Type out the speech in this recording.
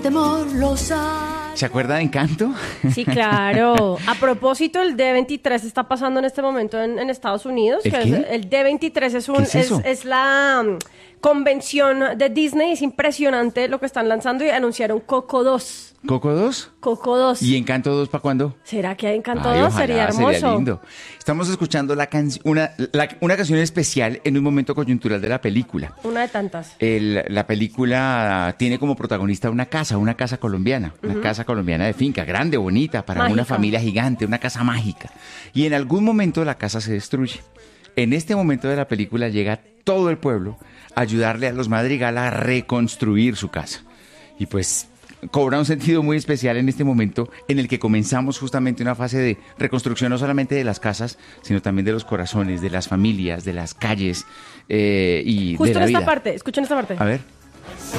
temor los hay. ¿Se acuerda de Encanto? Sí, claro. A propósito, el D23 está pasando en este momento en Estados Unidos. ¿El qué? El D23 es ¿Qué es eso? es la convención de Disney. Es impresionante lo que están lanzando y anunciaron Coco 2. ¿Coco 2? Coco 2. ¿Y Encanto 2 para cuándo? ¿Será que hay Encanto Ay, 2? ojalá, Sería hermoso. sería lindo. Estamos escuchando una canción especial en un momento coyuntural de la película. Una de tantas. La película tiene como protagonista una casa colombiana, una casa colombiana de finca, grande, bonita, para Mágica. una familia gigante, una casa mágica. Y en algún momento la casa se destruye. En este momento de la película llega todo el pueblo a ayudarle a los Madrigal a reconstruir su casa. Y pues cobra un sentido muy especial en este momento en el que comenzamos justamente una fase de reconstrucción no solamente de las casas, sino también de los corazones, de las familias, de las calles y Justo de la en esta vida. parte, escuchen esta parte. A ver.